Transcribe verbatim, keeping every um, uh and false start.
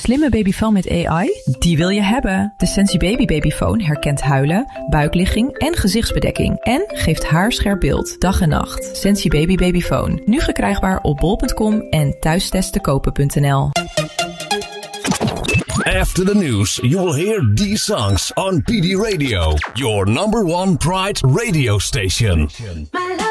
slimme babyfoon met A I? Die wil je hebben. De Sensi Baby Babyfoon herkent huilen, buikligging en gezichtsbedekking. En geeft haarscherp beeld, dag en nacht. Sensi Baby Babyfoon. Nu verkrijgbaar op bol punt com en thuistestenkopen punt n l. After the news, you'll hear these songs on P D Radio, your number one Pride radio station.